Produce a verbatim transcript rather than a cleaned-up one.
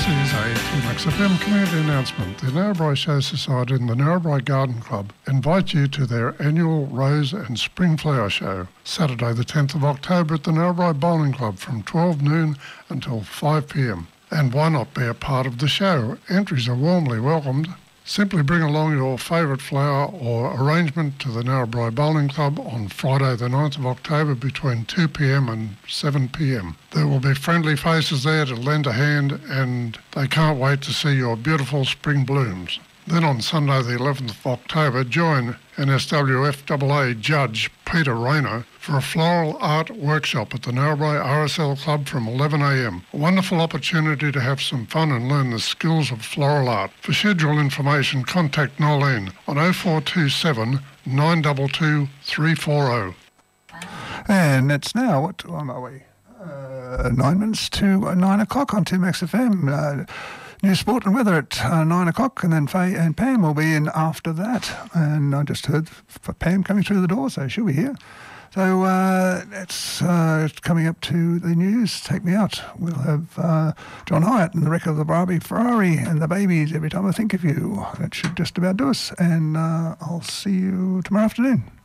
This is a T Max F M community announcement. The Narrabri Show Society and the Narrabri Garden Club invite you to their annual Rose and Spring Flower Show, Saturday the tenth of October at the Narrabri Bowling Club from twelve noon until five p m. And why not be a part of the show? Entries are warmly welcomed. Simply bring along your favourite flower or arrangement to the Narrabri Bowling Club on Friday the ninth of October between two p m and seven p m. There will be friendly faces there to lend a hand, and they can't wait to see your beautiful spring blooms. Then on Sunday the eleventh of October, join N S W F A A Judge Peter Rayner for a floral art workshop at the Narrabri R S L Club from eleven a m. A wonderful opportunity to have some fun and learn the skills of floral art. For schedule information, contact Nolene on oh four two seven, nine two two, three four oh. And it's now, what time are we? Uh, nine minutes to uh, nine o'clock on T Max F M. Uh, News, sport and weather at uh, nine o'clock, and then Faye and Pam will be in after that. And I just heard f- Pam coming through the door, so she'll be here. So uh, it's uh, coming up to the news. Take me out. We'll have uh, John Hyatt and the wreck of the Barbie Ferrari and the babies every time I think of you. That should just about do us. And uh, I'll see you tomorrow afternoon.